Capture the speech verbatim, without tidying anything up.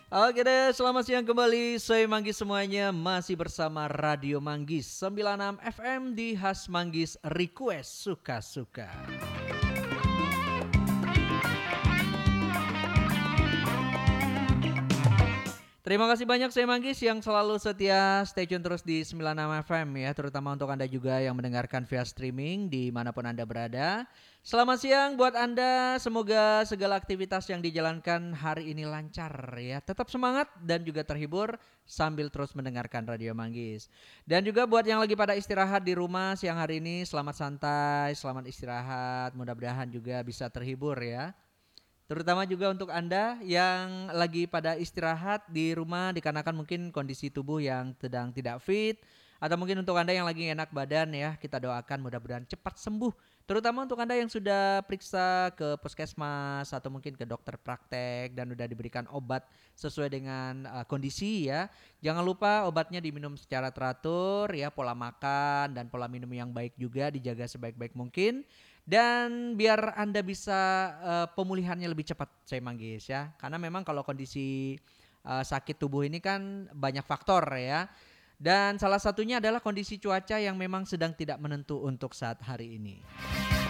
Oke deh, selamat siang kembali. Saya Manggis semuanya masih bersama Radio Manggis sembilan puluh enam F M di Khas Manggis Request Suka-Suka. Terima kasih banyak saya Manggis yang selalu setia stay tune terus di sembilan puluh enam F M ya, terutama untuk Anda juga yang mendengarkan via streaming dimanapun Anda berada. Selamat siang buat Anda, semoga segala aktivitas yang dijalankan hari ini lancar ya. Tetap semangat dan juga terhibur sambil terus mendengarkan Radio Manggis. Dan juga buat yang lagi pada istirahat di rumah siang hari ini, selamat santai, selamat istirahat, mudah-mudahan juga bisa terhibur ya. Terutama juga untuk Anda yang lagi pada istirahat di rumah dikarenakan mungkin kondisi tubuh yang sedang tidak fit atau mungkin untuk Anda yang lagi enak badan ya, kita doakan mudah-mudahan cepat sembuh. Terutama untuk Anda yang sudah periksa ke puskesmas atau mungkin ke dokter praktek dan sudah diberikan obat sesuai dengan uh, kondisi ya. Jangan lupa obatnya diminum secara teratur ya, pola makan dan pola minum yang baik juga dijaga sebaik-baik mungkin. Dan biar Anda bisa uh, pemulihannya lebih cepat saya Manggis ya. Karena memang kalau kondisi uh, sakit tubuh ini kan banyak faktor ya. Dan salah satunya adalah kondisi cuaca yang memang sedang tidak menentu untuk saat hari ini.